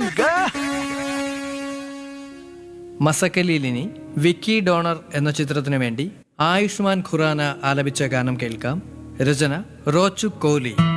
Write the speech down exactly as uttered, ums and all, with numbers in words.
മസക്കലീലിനി വിക്കി donor എന്ന ചിത്രത്തിനു വേണ്ടി ആയുഷ്മാൻ ഖുറാന ആലപിച്ച ഗാനം കേൾക്കാം. രചന റോച്ചു കോഹ്ലി.